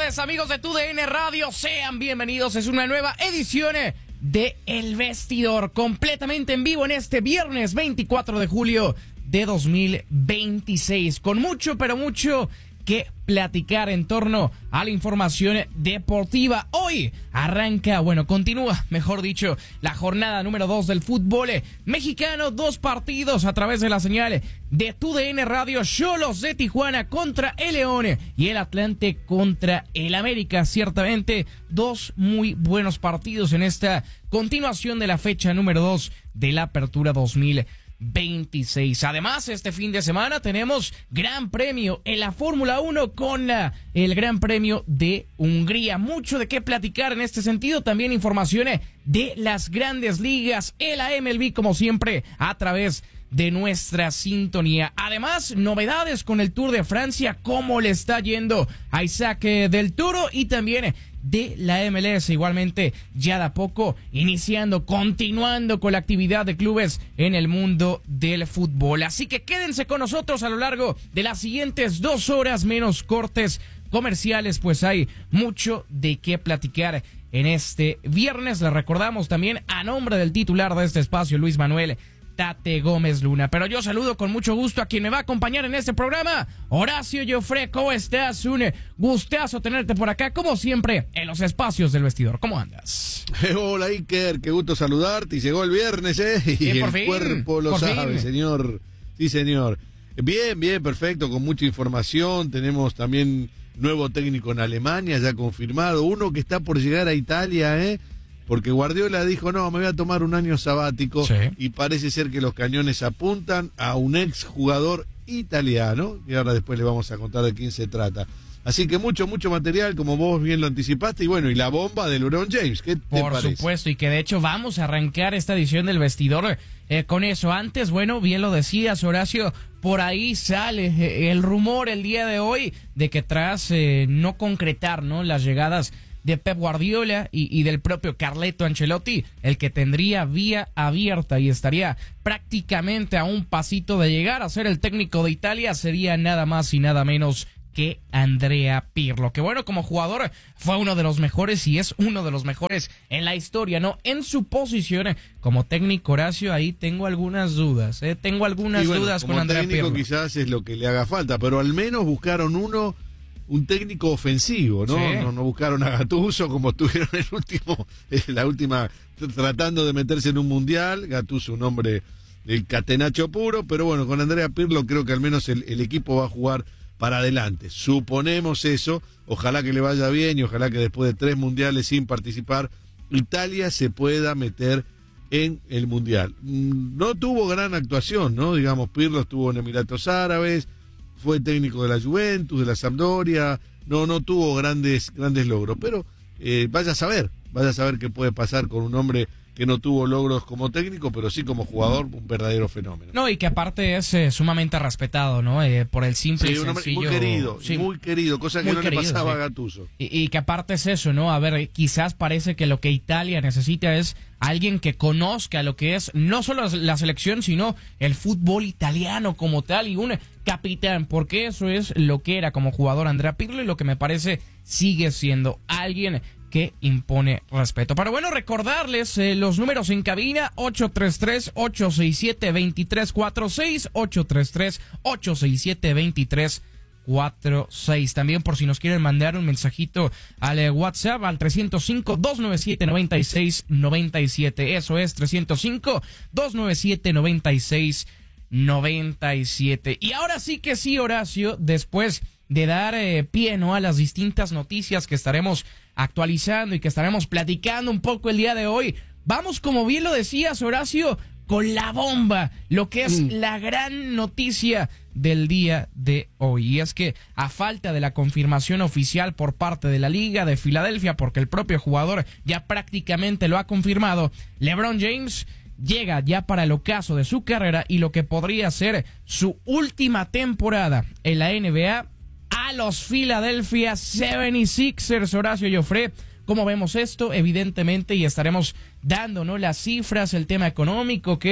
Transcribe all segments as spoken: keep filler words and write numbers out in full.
tardes, amigos de TUDN Radio, sean bienvenidos. Es una nueva edición de El Vestidor, completamente en vivo en este viernes veinticuatro de julio de dos mil veintiséis, con mucho, pero mucho que platicar en torno a la información deportiva. Hoy arranca, bueno, continúa, mejor dicho, la jornada número dos del fútbol mexicano. Dos partidos a través de la señal de TUDN Radio. Xolos de Tijuana contra el León y el Atlante contra el América. Ciertamente dos muy buenos partidos en esta continuación de la fecha número dos de la Apertura dos mil veintiséis. Además, este fin de semana tenemos Gran Premio en la Fórmula uno con la, el Gran Premio de Hungría. Mucho de qué platicar en este sentido. También informaciones de las grandes ligas, el la M L B, como siempre, a través de nuestra sintonía. Además, novedades con el Tour de Francia, cómo le está yendo a Isaac del Toro, y también de la M L S, igualmente ya de a poco iniciando, continuando con la actividad de clubes en el mundo del fútbol. Así que quédense con nosotros a lo largo de las siguientes dos horas, menos cortes comerciales, pues hay mucho de qué platicar en este viernes. Les recordamos también, a nombre del titular de este espacio, Luis Manuel Tate Gómez Luna. Pero yo saludo con mucho gusto a quien me va a acompañar en este programa, Horacio Joffre. ¿Cómo estás? Un gustazo tenerte por acá, como siempre, en los espacios del vestidor. ¿Cómo andas? Hola, Iker, qué gusto saludarte. Y llegó el viernes, ¿eh? Y bien, por el fin, cuerpo lo sabe, fin. señor. Sí, señor. Bien, bien, perfecto, con mucha información. Tenemos también nuevo técnico en Alemania, ya confirmado. Uno que está por llegar a Italia, ¿eh? Porque Guardiola dijo, no, me voy a tomar un año sabático, sí. Y parece ser que los cañones apuntan a un ex jugador italiano, y ahora después le vamos a contar de quién se trata. Así que mucho, mucho material, como vos bien lo anticipaste, y bueno, y la bomba de LeBron James, ¿qué te Por parece? Por supuesto, y que de hecho vamos a arrancar esta edición del Vestidor eh, con eso. Antes, bueno, bien lo decías, Horacio, por ahí sale eh, el rumor el día de hoy de que tras eh, no concretar, ¿no?, las llegadas de Pep Guardiola y, y del propio Carleto Ancelotti, el que tendría vía abierta y estaría prácticamente a un pasito de llegar a ser el técnico de Italia sería nada más y nada menos que Andrea Pirlo, que bueno, como jugador fue uno de los mejores y es uno de los mejores en la historia, ¿no? En su posición como técnico, Horacio, ahí tengo algunas dudas, ¿eh? Tengo algunas y bueno, dudas con Andrea Pirlo. Como técnico quizás es lo que le haga falta, pero al menos buscaron uno un técnico ofensivo, ¿no? Sí. No, no buscaron a Gattuso como tuvieron el último, la última, tratando de meterse en un mundial. Gattuso, un hombre del catenacho puro, pero bueno, con Andrea Pirlo creo que al menos el, el equipo va a jugar para adelante. Suponemos eso, ojalá que le vaya bien y ojalá que después de tres mundiales sin participar, Italia se pueda meter en el mundial. No tuvo gran actuación, ¿no? Digamos, Pirlo estuvo en Emiratos Árabes, fue técnico de la Juventus, de la Sampdoria, no no tuvo grandes grandes logros, pero eh, vaya a saber, vaya a saber qué puede pasar con un hombre que no tuvo logros como técnico, pero sí como jugador, un verdadero fenómeno. No, y que aparte es eh, sumamente respetado, ¿no? Eh, por el simple sí, y un hombre sencillo... muy querido, sí, muy querido, cosa que no querido, le pasaba sí. a Gattuso. Y, y que aparte es eso, ¿no? A ver, quizás parece que lo que Italia necesita es alguien que conozca lo que es no solo la selección, sino el fútbol italiano como tal, y un capitán, porque eso es lo que era como jugador Andrea Pirlo y lo que me parece sigue siendo alguien que impone respeto. Pero bueno, recordarles eh, los números en cabina: ocho tres tres, ocho seis siete, dos tres cuatro seis, ocho tres tres, ocho seis siete, dos tres cuatro seis. También por si nos quieren mandar un mensajito al eh, WhatsApp al trescientos cinco, doscientos noventa y siete, noventa y seis noventa y siete. Eso es trescientos cinco, doscientos noventa y siete, noventa y seis noventa y siete. Y ahora sí que sí, Horacio, después de dar eh, pie, ¿no?, a las distintas noticias que estaremos actualizando y que estaremos platicando un poco el día de hoy, vamos, como bien lo decías, Horacio, con la bomba, lo que es mm. la gran noticia del día de hoy. Y es que, a falta de la confirmación oficial por parte de la Liga de Filadelfia, porque el propio jugador ya prácticamente lo ha confirmado, LeBron James llega ya para el ocaso de su carrera y lo que podría ser su última temporada en la N B A a los Philadelphia setenta y seis ers, Horacio Joffre. ¿Cómo vemos esto? Evidentemente, y estaremos dando, ¿no?, las cifras, el tema económico, que es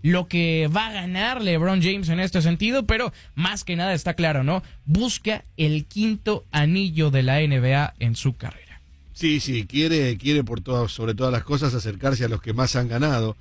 lo que va a ganar LeBron James en este sentido, pero más que nada está claro, ¿no? Busca el quinto anillo de la N B A en su carrera. Sí, sí, quiere, quiere por todas, sobre todas las cosas acercarse a los que más han ganado.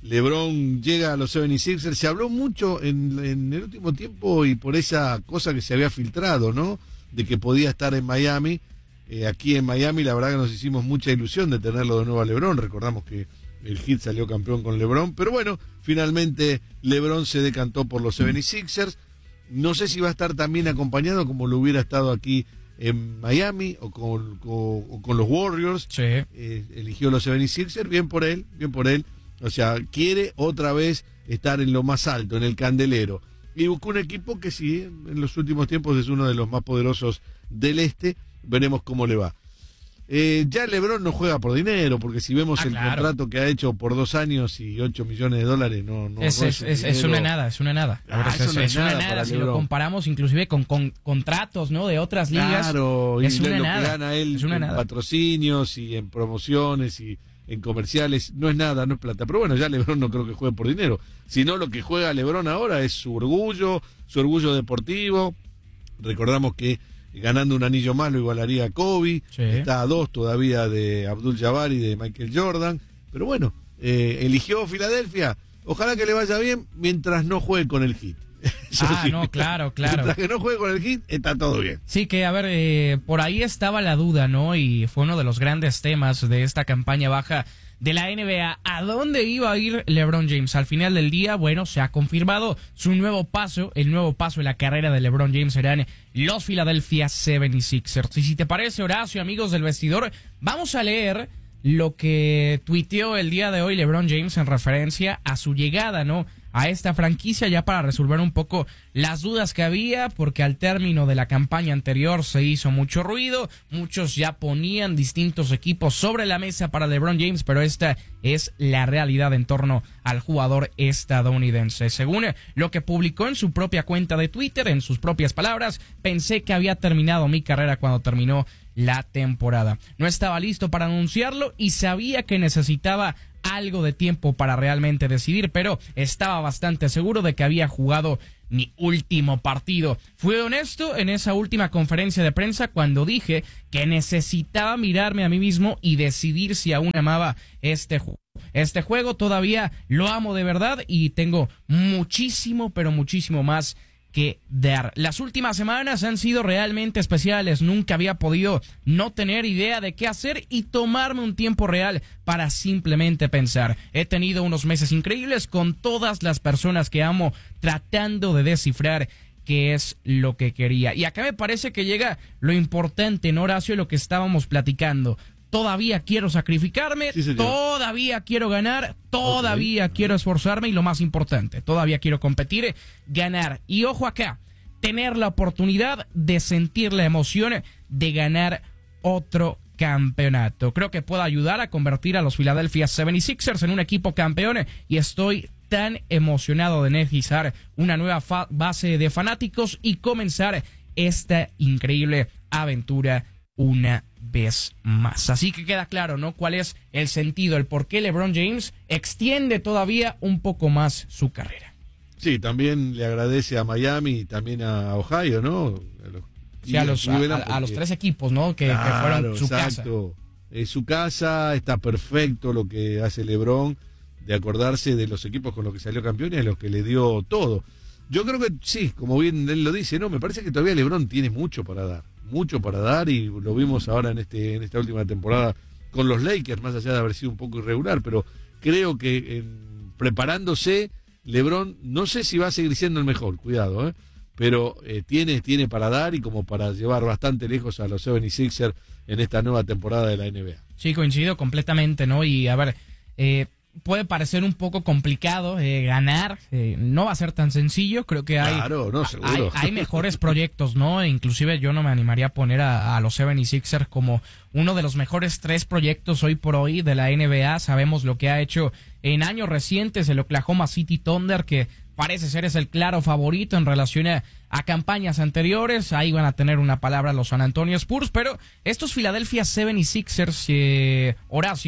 LeBron llega a los setenta y seis ers, se habló mucho en, en el último tiempo y por esa cosa que se había filtrado, ¿no? De que podía estar en Miami. Eh, aquí en Miami la verdad que nos hicimos mucha ilusión de tenerlo de nuevo a LeBron. Recordamos que el Heat salió campeón con LeBron, pero bueno, finalmente LeBron se decantó por los setenta y seis ers. No sé si va a estar también acompañado como lo hubiera estado aquí en Miami o con, con, o con los Warriors. Sí. Eh, eligió los setenta y seis ers, bien por él, bien por él. O sea, quiere otra vez estar en lo más alto, en el candelero. Y buscó un equipo que sí, en los últimos tiempos es uno de los más poderosos del este. Veremos cómo le va. Eh, ya LeBron no juega por dinero, porque si vemos ah, el claro. contrato que ha hecho por dos años y ocho millones de dólares, no, no, es, no es, es, es, es una nada, es una nada. Ah, es, eso no es, es es una nada nada si LeBron. lo comparamos inclusive con, con contratos, ¿no? De otras ligas. Claro, es y una lo nada. que gana él es una en nada. patrocinios y en promociones y en comerciales, no es nada, no es plata. Pero bueno, ya LeBron no creo que juegue por dinero, sino lo que juega LeBron ahora es su orgullo, su orgullo deportivo. Recordamos que ganando un anillo más lo igualaría a Kobe, sí. Está a dos todavía de Abdul Jabbar y de Michael Jordan, pero bueno, eh, eligió Filadelfia, ojalá que le vaya bien mientras no juegue con el Heat. Eso ah, sí. no, claro, claro. Mientras que no juegue con el Heat, está todo bien. Sí, que a ver, eh, por ahí estaba la duda, ¿no? Y fue uno de los grandes temas de esta campaña baja de la N B A. ¿A dónde iba a ir LeBron James? Al final del día, bueno, se ha confirmado su nuevo paso. El nuevo paso en la carrera de LeBron James serán los Philadelphia setenta y seis ers. Y si te parece, Horacio, amigos del vestidor, vamos a leer lo que tuiteó el día de hoy LeBron James en referencia a su llegada, ¿no? A esta franquicia, ya para resolver un poco las dudas que había, porque al término de la campaña anterior se hizo mucho ruido, muchos ya ponían distintos equipos sobre la mesa para LeBron James, pero esta es la realidad en torno al jugador estadounidense. Según lo que publicó en su propia cuenta de Twitter, en sus propias palabras, pensé que había terminado mi carrera cuando terminó la temporada. No estaba listo para anunciarlo y sabía que necesitaba algo de tiempo para realmente decidir, pero estaba bastante seguro de que había jugado mi último partido. Fui honesto en esa última conferencia de prensa cuando dije que necesitaba mirarme a mí mismo y decidir si aún amaba este juego. Este juego todavía lo amo de verdad y tengo muchísimo, pero muchísimo más que dar. Las últimas semanas han sido realmente especiales. Nunca había podido no tener idea de qué hacer y tomarme un tiempo real para simplemente pensar. He tenido unos meses increíbles con todas las personas que amo, tratando de descifrar qué es lo que quería. Y acá me parece que llega lo importante, ¿no, Horacio? Lo que estábamos platicando. Todavía quiero sacrificarme, sí, todavía quiero ganar, todavía okay. quiero esforzarme y lo más importante, todavía quiero competir, ganar. Y ojo acá, tener la oportunidad de sentir la emoción de ganar otro campeonato. Creo que puede ayudar a convertir a los Philadelphia setenta y seis ers en un equipo campeón y estoy tan emocionado de energizar una nueva fa- base de fanáticos y comenzar esta increíble aventura una vez más. Así que queda claro, ¿no? Cuál es el sentido, el por qué LeBron James extiende todavía un poco más su carrera. Sí, también le agradece a Miami y también a Ohio, ¿no? A los, sí, a los, a, a, a los tres equipos, ¿no? Que, claro, que fueron su exacto. casa. Es su casa, está perfecto lo que hace LeBron, de acordarse de los equipos con los que salió campeón y a los que le dio todo. Yo creo que sí, como bien él lo dice, no, me parece que todavía LeBron tiene mucho para dar. mucho para dar y lo vimos ahora en este en esta última temporada con los Lakers, más allá de haber sido un poco irregular, pero creo que en, preparándose, LeBron, no sé si va a seguir siendo el mejor, cuidado, ¿eh? pero eh, tiene, tiene para dar y como para llevar bastante lejos a los setenta y seis ers en esta nueva temporada de la N B A. Sí, coincido completamente, ¿no? Y a ver, eh, puede parecer un poco complicado eh, ganar, eh, no va a ser tan sencillo, creo que hay, claro, no, seguro. hay, hay mejores proyectos, ¿no? Inclusive yo no me animaría a poner a, a los setenta y seis ers como uno de los mejores tres proyectos hoy por hoy de la N B A. Sabemos lo que ha hecho en años recientes el Oklahoma City Thunder, que parece ser es el claro favorito en relación a, a campañas anteriores. Ahí van a tener una palabra los San Antonio Spurs, pero estos Philadelphia setenta y seis ers, eh, Horacio,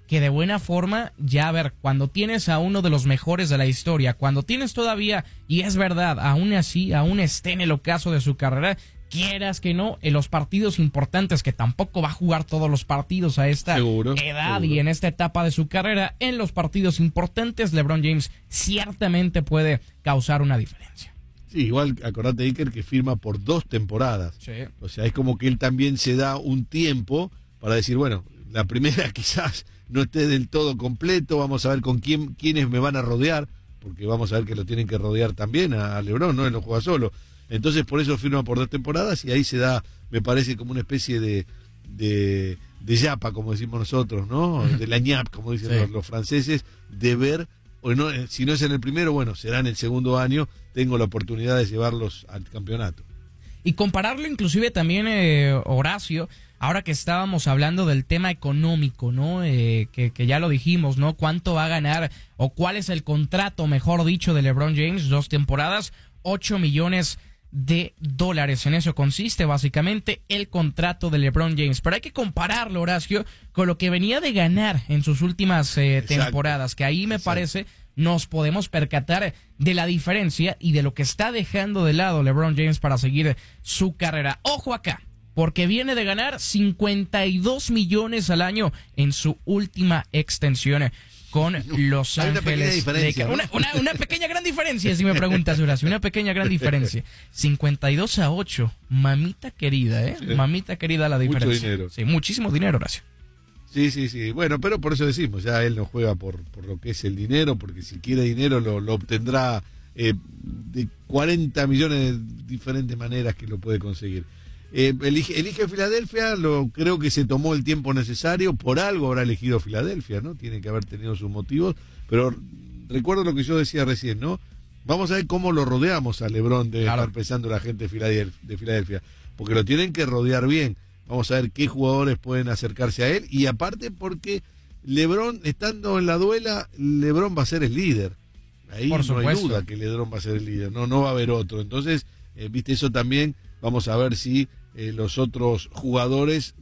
que de buena forma, ya a ver, cuando tienes a uno de los mejores de la historia, cuando tienes todavía, y es verdad, aún así, aún esté en el ocaso de su carrera, quieras que no, en los partidos importantes, que tampoco va a jugar todos los partidos a esta seguro, edad seguro. y en esta etapa de su carrera, en los partidos importantes, LeBron James ciertamente puede causar una diferencia. Sí, igual acordate, Iker, que firma por dos temporadas. Sí. O sea, es como que él también se da un tiempo para decir, bueno, la primera quizás no esté del todo completo, vamos a ver con quién quiénes me van a rodear, porque vamos a ver que lo tienen que rodear también a, a LeBron, ¿no? Él no juega solo. Entonces por eso firma por dos temporadas y ahí se da, me parece, como una especie de de, de yapa, como decimos nosotros, ¿no? De la ñap, como dicen sí. los, los franceses, de ver, o no, si no es en el primero, bueno, será en el segundo año, tengo la oportunidad de llevarlos al campeonato. Y compararlo inclusive también, eh, Horacio, ahora que estábamos hablando del tema económico, ¿no? Eh, que, que ya lo dijimos, ¿no? ¿Cuánto va a ganar o cuál es el contrato, mejor dicho, de LeBron James? Dos temporadas, ocho millones de dólares. En eso consiste básicamente el contrato de LeBron James. Pero hay que compararlo, Horacio, con lo que venía de ganar en sus últimas eh, temporadas, que ahí me Exacto. parece nos podemos percatar de la diferencia y de lo que está dejando de lado LeBron James para seguir su carrera. Ojo acá, porque viene de ganar cincuenta y dos millones al año en su última extensión con Los Hay Ángeles. Una pequeña, una, una, una pequeña gran diferencia, si me preguntas, Horacio, una pequeña gran diferencia. cincuenta y dos a ocho, mamita querida, ¿eh? Sí. Mamita querida la diferencia. Mucho dinero. Sí, muchísimo dinero, Horacio. Sí, sí, sí. Bueno, pero por eso decimos, ya él no juega por, por lo que es el dinero, porque si quiere dinero lo, lo obtendrá eh, de cuarenta millones de diferentes maneras que lo puede conseguir. Eh, elige, elige Filadelfia, lo, creo que se tomó el tiempo necesario, por algo habrá elegido Filadelfia, ¿no? Tiene que haber tenido sus motivos, pero recuerdo lo que yo decía recién, ¿no? Vamos a ver cómo lo rodeamos a LeBron de claro. estar pensando la gente de Filadelfia, de Filadelfia, porque lo tienen que rodear bien. Vamos a ver qué jugadores pueden acercarse a él. Y aparte porque LeBron, estando en la duela, LeBron va a ser el líder. Ahí Por no supuesto. hay duda que LeBron va a ser el líder. No, no va a haber otro. Entonces, eh, viste, eso también vamos a ver si eh, los otros jugadores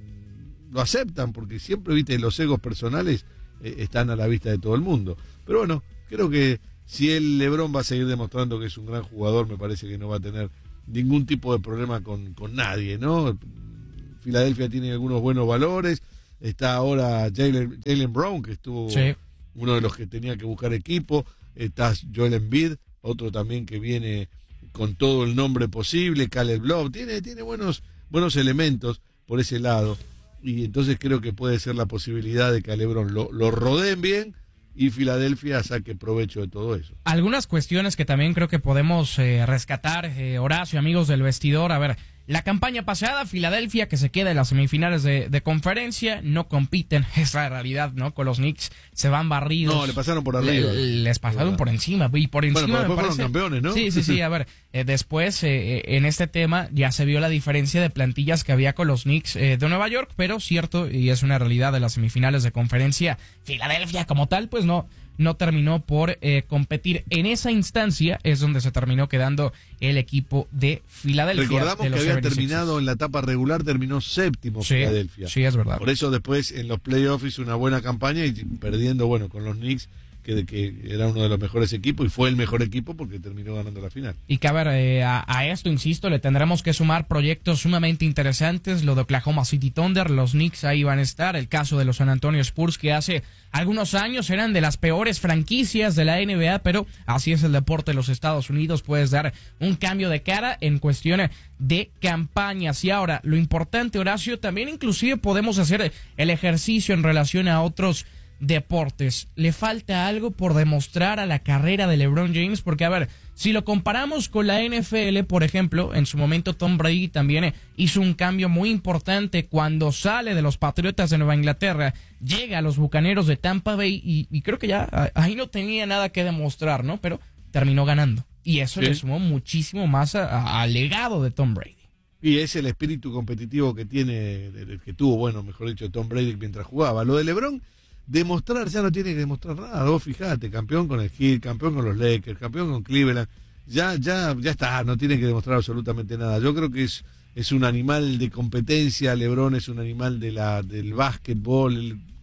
lo aceptan. Porque siempre, viste, los egos personales eh, están a la vista de todo el mundo. Pero bueno, creo que si el LeBron va a seguir demostrando que es un gran jugador, me parece que no va a tener ningún tipo de problema con, con nadie, ¿no? Filadelfia tiene algunos buenos valores. Está ahora Jaylen, Jaylen Brown, que estuvo sí. uno de los que tenía que buscar equipo. Está Joel Embiid, otro también que viene con todo el nombre posible. Caleb Love, tiene, tiene buenos, buenos elementos por ese lado. Y entonces creo que puede ser la posibilidad de que a LeBron lo, lo rodeen bien y Filadelfia saque provecho de todo eso. Algunas cuestiones que también creo que podemos eh, rescatar, eh, Horacio, amigos del vestidor. A ver, la campaña pasada, Filadelfia, que se queda en las semifinales de, de conferencia, no compiten, es la realidad, ¿no? Con los Knicks se van barridos. No, le pasaron por arriba. Le, les pasaron por encima, y por encima bueno, pero después me parece, fueron campeones, ¿no? Sí, sí, sí, a ver, eh, después eh, en este tema ya se vio la diferencia de plantillas que había con los Knicks eh, de Nueva York, pero cierto, y es una realidad de las semifinales de conferencia, Filadelfia como tal, pues no... no terminó por eh, competir. En esa instancia es donde se terminó quedando el equipo de Filadelfia. Recordamos de que había terminado en la etapa regular, terminó séptimo sí, Filadelfia. Sí, es verdad. Por eso después en los playoffs hizo una buena campaña y perdiendo, bueno, con los Knicks, que, que era uno de los mejores equipos y fue el mejor equipo porque terminó ganando la final. Y que a ver, eh, a, a esto, insisto, le tendremos que sumar proyectos sumamente interesantes, lo de Oklahoma City Thunder, los Knicks ahí van a estar, el caso de los San Antonio Spurs, que hace algunos años eran de las peores franquicias de la N B A, pero así es el deporte de los Estados Unidos, puedes dar un cambio de cara en cuestión de campañas. Y ahora, lo importante, Horacio, también inclusive podemos hacer el ejercicio en relación a otros deportes. Le falta algo por demostrar a la carrera de LeBron James, porque a ver, si lo comparamos con la N F L, por ejemplo, en su momento Tom Brady también hizo un cambio muy importante cuando sale de los Patriotas de Nueva Inglaterra, llega a los Bucaneros de Tampa Bay y, y creo que ya ahí no tenía nada que demostrar, ¿no? Pero terminó ganando y eso sí. le sumó muchísimo más al legado de Tom Brady. Y es el espíritu competitivo que tiene, que tuvo, bueno, mejor dicho, Tom Brady mientras jugaba. Lo de LeBron, demostrar, ya no tiene que demostrar nada. Vos fijate, campeón con el Heat, campeón con los Lakers, campeón con Cleveland, ya, ya, ya está, no tiene que demostrar absolutamente nada. Yo creo que es, es un animal de competencia. LeBron es un animal de la, del básquetbol, él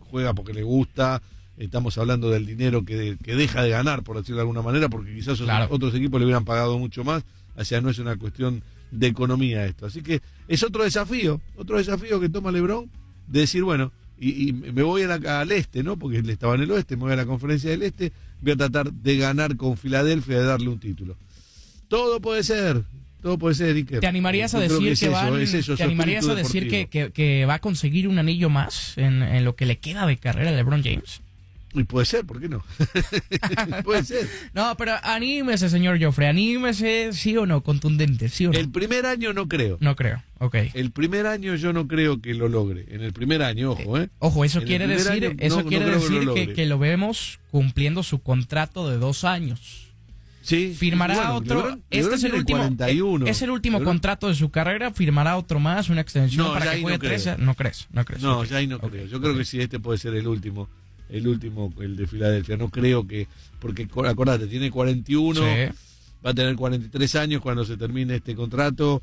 juega porque le gusta. Estamos hablando del dinero que, que deja de ganar, por decirlo de alguna manera, porque quizás claro. otros equipos le hubieran pagado mucho más. O sea, no es una cuestión de economía esto. Así que es otro desafío, otro desafío que toma LeBron, de decir, bueno, y, y me voy a la, al este, ¿no? Porque él estaba en el oeste, me voy a la conferencia del este, voy a tratar de ganar con Filadelfia, de darle un título. Todo puede ser, todo puede ser, Iker. ¿Te animarías a Yo decir que, que, van, eso, es eso, ¿te animarías a decir que, que, que va a conseguir un anillo más en, en lo que le queda de carrera a LeBron James? Y puede ser, ¿por qué no? Puede ser. No, pero anímese, señor Joffre, anímese, sí o no, contundente, sí o no. El primer año no creo. No creo, ok. El primer año yo no creo que lo logre. En el primer año, ojo, ¿eh? Ojo, eso en quiere decir, año, eso no, quiere no decir que lo, que, que lo vemos cumpliendo su contrato de dos años. Sí, firmará bueno, otro. Lebron, este Lebron es el último. cuarenta y uno. Es el último Lebron. contrato de su carrera. Firmará otro más, una extensión No, para que juegue no tres. creo. No crees, no crees. No, okay. ya ahí no okay. creo. Yo creo okay. que sí, este puede ser el último. El último, el de Filadelfia. No creo que. Porque acordate, tiene cuarenta y uno. Sí. Va a tener cuarenta y tres años cuando se termine este contrato.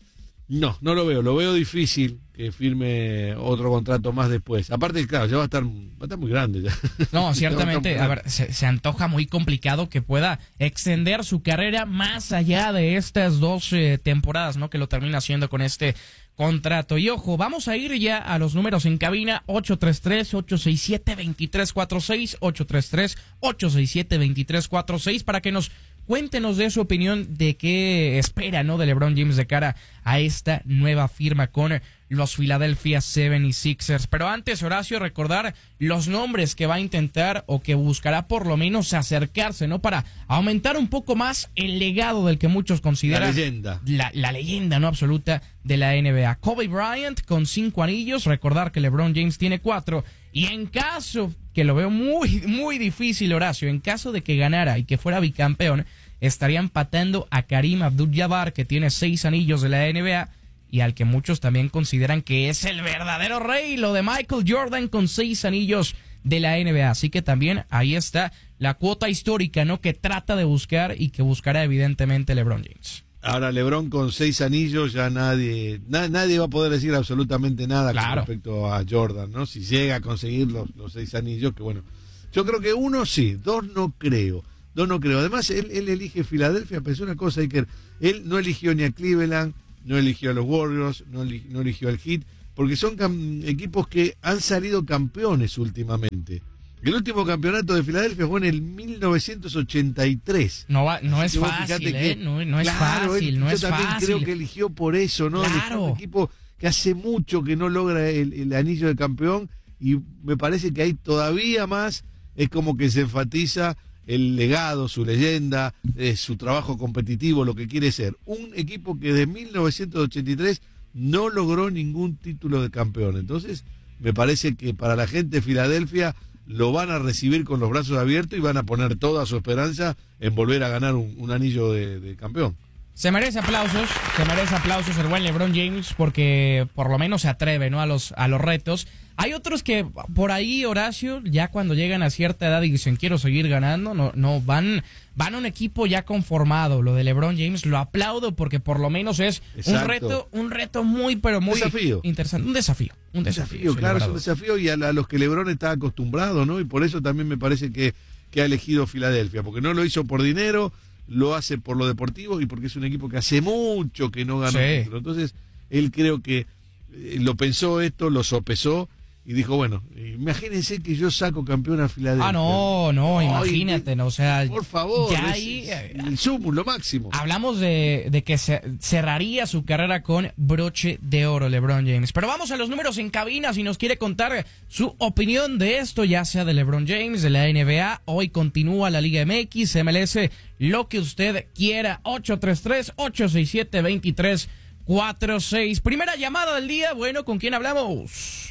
No, no lo veo. Lo veo difícil que firme otro contrato más después. Aparte, claro, ya va a estar, va a estar muy grande. Ya. No, ciertamente, a ver, se, se antoja muy complicado que pueda extender su carrera más allá de estas dos eh, temporadas, ¿no? Que lo termina haciendo con este contrato. Y ojo, vamos a ir ya a los números en cabina: ocho tres tres, ocho seis siete, dos tres cuatro seis, ocho tres tres, ocho seis siete, dos tres cuatro seis, para que nos cuéntenos de su opinión de qué espera, ¿no? de LeBron James de cara a esta nueva firma con los Philadelphia setenta y seis ers. Pero antes, Horacio, recordar los nombres que va a intentar o que buscará por lo menos acercarse, ¿no? Para aumentar un poco más el legado del que muchos consideran La leyenda. La, la leyenda, ¿no? absoluta de la N B A. Kobe Bryant con cinco anillos. Recordar que LeBron James tiene cuatro. Y en caso, que lo veo muy, muy difícil, Horacio, en caso de que ganara y que fuera bicampeón, estaría empatando a Karim Abdul-Jabbar, que tiene seis anillos de la N B A, y al que muchos también consideran que es el verdadero rey, lo de Michael Jordan con seis anillos de la N B A. Así que también ahí está la cuota histórica, ¿no? que trata de buscar y que buscará evidentemente LeBron James. Ahora LeBron con seis anillos ya nadie na, nadie va a poder decir absolutamente nada claro. con respecto a Jordan, ¿no? Si llega a conseguir los, los seis anillos, que bueno, yo creo que uno sí, dos no creo, dos no creo. Además él, él elige Filadelfia, pensó una cosa, Iker, él no eligió ni a Cleveland, no eligió a los Warriors, no, eli, no eligió al Heat, porque son cam, equipos que han salido campeones últimamente. El último campeonato de Filadelfia fue en el mil novecientos ochenta y tres. No, va, no es vos fácil, que, ¿eh? No, no es claro, fácil, él, no yo es también fácil. creo que eligió por eso, ¿no? Claro. Un equipo que hace mucho que no logra el, el anillo de campeón, y me parece que ahí todavía más es como que se enfatiza el legado, su leyenda, eh, su trabajo competitivo, lo que quiere ser. Un equipo que de mil novecientos ochenta y tres no logró ningún título de campeón. Entonces, me parece que para la gente de Filadelfia lo van a recibir con los brazos abiertos y van a poner toda su esperanza en volver a ganar un, un anillo de, de campeón. Se merece aplausos, se merece aplausos el buen LeBron James, porque por lo menos se atreve, ¿no? a los a los retos. Hay otros que por ahí, Horacio, ya cuando llegan a cierta edad y dicen quiero seguir ganando, no no van van a un equipo ya conformado. Lo de LeBron James lo aplaudo porque por lo menos es Exacto. un reto un reto muy pero muy desafío. interesante, un desafío, un desafío, desafío claro, es un desafío, y a, a los que LeBron está acostumbrado, ¿no? Y por eso también me parece que, que ha elegido Filadelfia, porque no lo hizo por dinero, lo hace por lo deportivo y porque es un equipo que hace mucho que no gana sí. un título. Entonces, él creo que eh, lo pensó esto, lo sopesó y dijo, bueno, imagínense que yo saco campeón a Filadelfia. Ah, no, no, Ay, imagínate, no, o sea, por favor, ya es, ahí es el sumo, lo máximo. Hablamos de, de que se, cerraría su carrera con broche de oro LeBron James. Pero vamos a los números en cabina si nos quiere contar su opinión de esto, ya sea de LeBron James, de la N B A. Hoy continúa la Liga M X, M L S, lo que usted quiera. Ocho tres tres, ocho seis siete, dos tres cuatro seis. Primera llamada del día. Bueno, ¿con quién hablamos?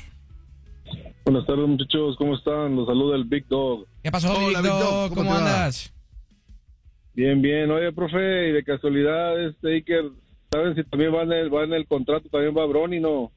Buenas tardes, muchachos, ¿cómo están? Los saluda el Big Dog. ¿Qué pasó, Hola, Big Dog? Big Dog, ¿cómo ¿Cómo te va? andas? Bien, bien. Oye, profe, y de casualidad, este Iker, ¿saben si también va en el, va en el contrato, también va Bronny, no?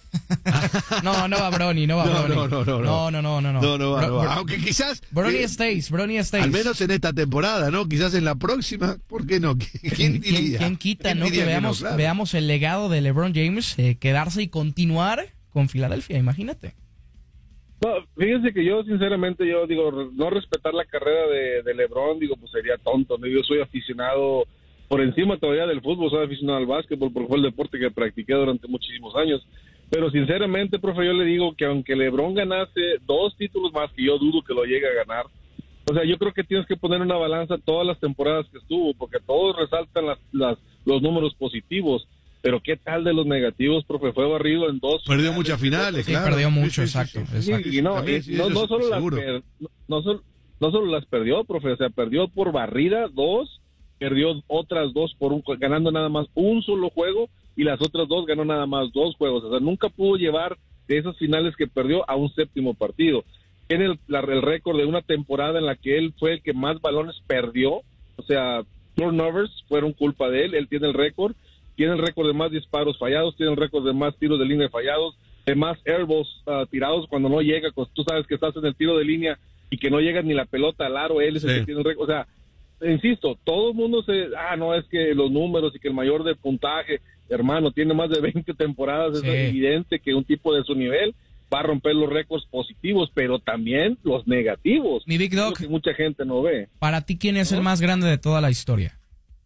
No, no va Bronny, no va No, Bronny. no, no, no, no, no, no, no, no. No, no va, Bro- no va. Bro- Aunque quizás Bronny eh, Stays, Bronny Stays. al menos en esta temporada, ¿no? Quizás en la próxima, ¿por qué no? ¿Quién ¿Quién, diría? quién quita, ¿Quién no? diría Que que no? veamos, Claro. veamos el legado de LeBron James eh, quedarse y continuar con Filadelfia, imagínate. No, fíjense que yo sinceramente yo digo, no respetar la carrera de, de LeBron, digo, pues sería tonto, ¿no? Yo soy aficionado por encima todavía del fútbol, soy aficionado al básquetbol porque fue el deporte que practiqué durante muchísimos años. Pero sinceramente, profe, yo le digo que aunque LeBron ganase dos títulos más, que yo dudo que lo llegue a ganar, o sea, yo creo que tienes que poner en una balanza todas las temporadas que estuvo, porque todos resaltan las, las, los números positivos. Pero ¿qué tal de los negativos, profe? Fue barrido en dos. Perdió finales, muchas finales, sí, claro. perdió mucho, sí, sí, exacto. Sí, sí, exacto. Sí, y no, También, eh, sí, no, no, solo las per, no, no, solo, no solo las perdió, profe, o sea, perdió por barrida dos, perdió otras dos por un, ganando nada más un solo juego, y las otras dos ganó nada más dos juegos. O sea, nunca pudo llevar de esas finales que perdió a un séptimo partido. Tiene el, la, el récord de una temporada en la que él fue el que más balones perdió, o sea, turnovers fueron culpa de él, él tiene el récord. Tiene el récord de más disparos fallados, tiene el récord de más tiros de línea fallados, de más airballs uh, tirados cuando no llega, pues tú sabes que estás en el tiro de línea y que no llega ni la pelota al aro, él es sí. el que tiene el récord. O sea, insisto, todo el mundo se, ah, no, es que los números y que el mayor de puntaje, hermano, tiene más de veinte temporadas, sí. Es evidente que un tipo de su nivel va a romper los récords positivos, pero también los negativos. Mi Big Dog, que mucha gente no ve. Para ti, ¿quién es ¿no? el más grande de toda la historia?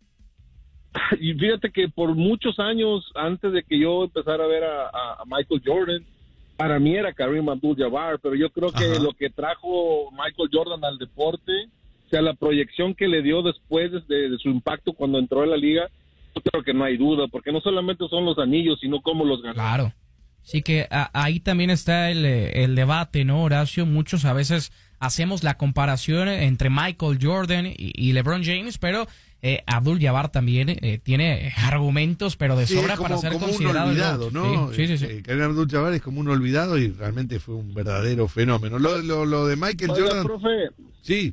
Y fíjate que por muchos años, antes de que yo empezara a ver a, a, a Michael Jordan, para mí era Kareem Abdul-Jabbar, pero yo creo que Ajá. lo que trajo Michael Jordan al deporte, o sea, la proyección que le dio después de, de su impacto cuando entró a la liga, yo creo que no hay duda, porque no solamente son los anillos, sino cómo los ganó. Claro. Sí que a, ahí también está el, el debate, ¿no, Horacio? Muchos a veces hacemos la comparación entre Michael Jordan y, y LeBron James, pero eh, Abdul-Jabbar también eh, tiene argumentos, pero de sobra sí, como, para ser como considerado. Un olvidado, ¿no? Sí, sí, sí. Eh, Kareem Abdul-Jabbar es como un olvidado y realmente fue un verdadero fenómeno. Lo, lo, lo de Michael Oiga, Jordan. Profe, sí.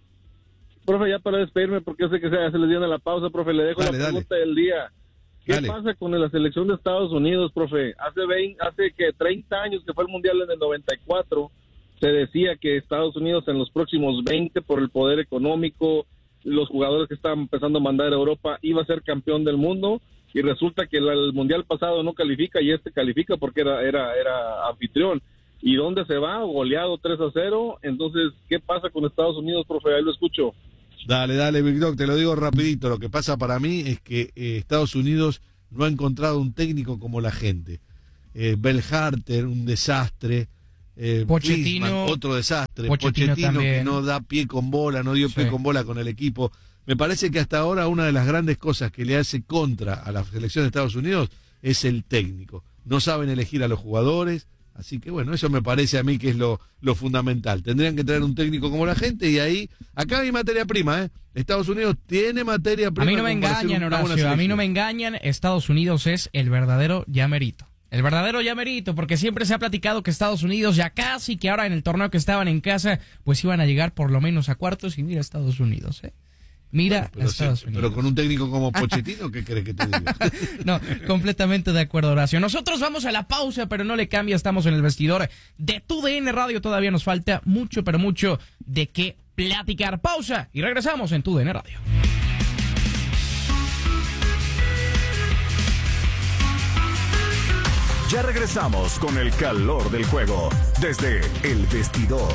Profe, ya para despedirme, porque yo sé que se, se les dio la pausa, profe, le dejo dale, la pregunta dale. del día. ¿Qué Dale. pasa con la selección de Estados Unidos, profe? Hace veinte, hace que treinta años que fue el Mundial en el noventa y cuatro, se decía que Estados Unidos en los próximos veinte, por el poder económico, los jugadores que estaban empezando a mandar a Europa, iba a ser campeón del mundo, y resulta que el, el Mundial pasado no califica y este califica porque era, era, era anfitrión. ¿Y dónde se va? Goleado tres a cero. Entonces, ¿qué pasa con Estados Unidos, profe? Ahí lo escucho. Dale, dale, Big Dog, te lo digo rapidito. Lo que pasa para mí es que eh, Estados Unidos no ha encontrado un técnico como la gente. Eh, Bell Harter, un desastre. Eh, Pochettino, Klinsmann, otro desastre. Pochettino, Pochettino que no da pie con bola, no dio sí. pie con bola con el equipo. Me parece que hasta ahora una de las grandes cosas que le hace contra a la selección de Estados Unidos es el técnico. No saben elegir a los jugadores. Así que bueno, eso me parece a mí que es lo, lo fundamental. Tendrían que tener un técnico como la gente y ahí, acá hay materia prima, ¿eh? Estados Unidos tiene materia prima. A mí no me engañan, Horacio, a mí no me engañan, Estados Unidos es el verdadero llamerito. El verdadero llamerito, porque siempre se ha platicado que Estados Unidos ya casi, que ahora en el torneo que estaban en casa, pues iban a llegar por lo menos a cuartos y mira Estados Unidos, ¿eh? Mira bueno, a Estados sí, Unidos. Pero con un técnico como Pochettino, ¿qué crees que te diga? No, completamente de acuerdo, Horacio. Nosotros vamos a la pausa, pero no le cambia, estamos en el vestidor de Tu D N Radio. Todavía nos falta mucho, pero mucho de qué platicar. Pausa y regresamos en Tu D N Radio. Ya regresamos con el calor del juego desde el vestidor.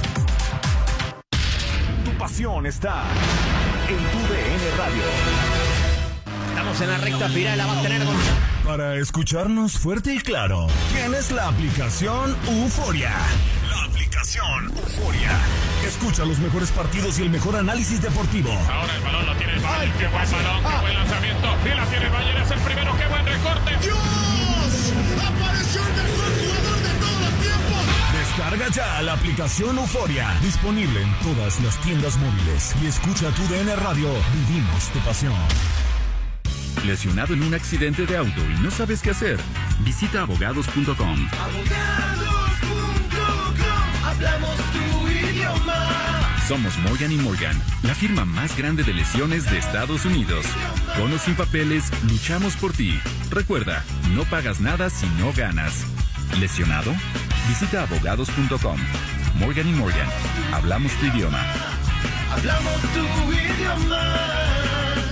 Tu pasión está en Tu D N Radio. Estamos en la recta final, la va a tener con... Para escucharnos fuerte y claro, tienes la aplicación Euforia. La aplicación Euforia. Escucha los mejores partidos y el mejor análisis deportivo. Ahora el balón lo tiene el Bayern. Qué buen balón, qué buen lanzamiento. Y la tiene el Bayern, es el primero, qué buen recorte. ¡Dios! ¡Apareció el mejor jugador de todos los tiempos! Descarga ya la aplicación Euforia. Disponible en todas las tiendas móviles. Y escucha Tu D N Radio. Vivimos tu pasión. ¿Lesionado en un accidente de auto y no sabes qué hacer? Visita abogados punto com. Abogados punto com. Hablamos tu idioma. Somos Morgan y Morgan, la firma más grande de lesiones de Estados Unidos. Con o sin papeles, luchamos por ti. Recuerda, no pagas nada si no ganas. ¿Lesionado? Visita abogados punto com. Morgan y Morgan, hablamos tu idioma. Hablamos tu idioma.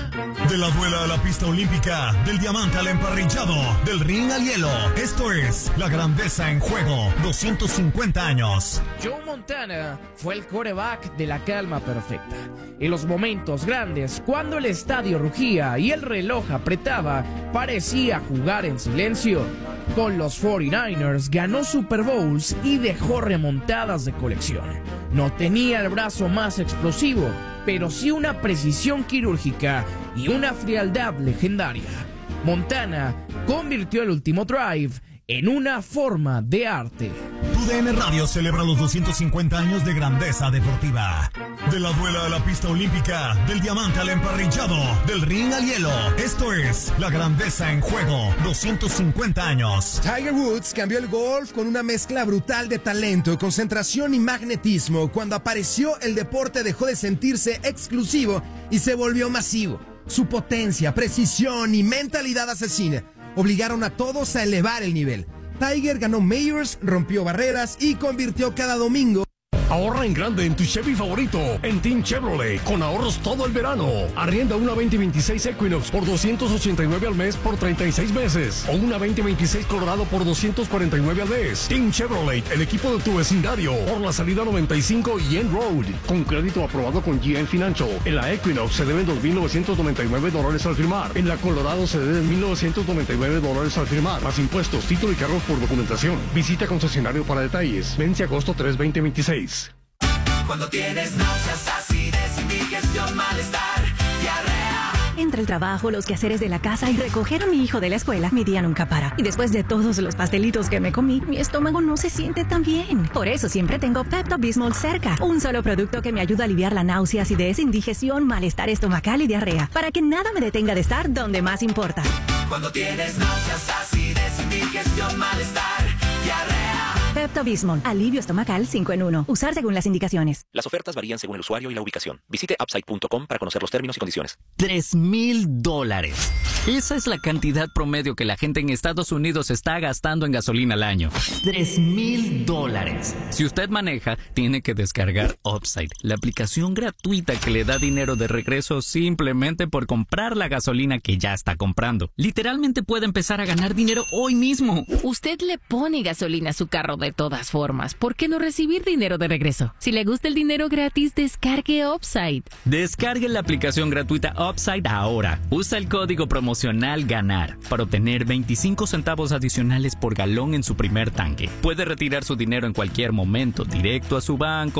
De la duela a la pista olímpica, del diamante al emparrillado, del ring al hielo. Esto es la grandeza en juego, doscientos cincuenta años. Joe Montana fue el quarterback de la calma perfecta. En los momentos grandes, cuando el estadio rugía y el reloj apretaba, parecía jugar en silencio. Con los cuarenta y nueve ers ganó Super Bowls y dejó remontadas de colección. No tenía el brazo más explosivo, pero sí una precisión quirúrgica y una frialdad legendaria. Montana convirtió el último drive en una forma de arte. Tu D N Radio celebra los doscientos cincuenta años de grandeza deportiva. De la duela a la pista olímpica, del diamante al emparrillado, del ring al hielo. Esto es la grandeza en juego, doscientos cincuenta años. Tiger Woods cambió el golf con una mezcla brutal de talento, concentración y magnetismo. Cuando apareció, el deporte dejó de sentirse exclusivo y se volvió masivo. Su potencia, precisión y mentalidad asesina obligaron a todos a elevar el nivel. Tiger ganó Majors, rompió barreras y convirtió cada domingo. Ahorra en grande en tu Chevy favorito, en Team Chevrolet, con ahorros todo el verano. Arrienda una veinte veintiséis Equinox por doscientos ochenta y nueve al mes por treinta y seis meses. O una veinte veintiséis Colorado por doscientos cuarenta y nueve al mes. Team Chevrolet, el equipo de tu vecindario, por la salida noventa y cinco y End Road. Con crédito aprobado con G M Financial. En la Equinox se deben dos mil novecientos noventa y nueve dólares al firmar. En la Colorado se deben mil novecientos noventa y nueve dólares al firmar. Más impuestos, título y cargos por documentación. Visita concesionario para detalles. Vence agosto tres, veinte veintiséis. Cuando tienes náuseas, acidez, indigestión, malestar, diarrea. Entre el trabajo, los quehaceres de la casa y recoger a mi hijo de la escuela, mi día nunca para. Y después de todos los pastelitos que me comí, mi estómago no se siente tan bien. Por eso siempre tengo Pepto-Bismol cerca. Un solo producto que me ayuda a aliviar la náusea, acidez, indigestión, malestar estomacal y diarrea. Para que nada me detenga de estar donde más importa. Cuando tienes náuseas, acidez, indigestión, malestar, diarrea. Pepto-Bismol, alivio estomacal cinco en uno. Usar según las indicaciones. Las ofertas varían según el usuario y la ubicación. Visite upside punto com para conocer los términos y condiciones. Tres mil dólares. Esa es la cantidad promedio que la gente en Estados Unidos está gastando en gasolina al año. Tres mil dólares. Si usted maneja, tiene que descargar Upside, la aplicación gratuita que le da dinero de regreso simplemente por comprar la gasolina que ya está comprando. Literalmente puede empezar a ganar dinero hoy mismo. Usted le pone gasolina a su carro de todas formas. ¿Por qué no recibir dinero de regreso? Si le gusta el dinero gratis, descargue Upside. Descargue la aplicación gratuita Upside ahora. Usa el código promocional GANAR para obtener veinticinco centavos adicionales por galón en su primer tanque. Puede retirar su dinero en cualquier momento, directo a su banco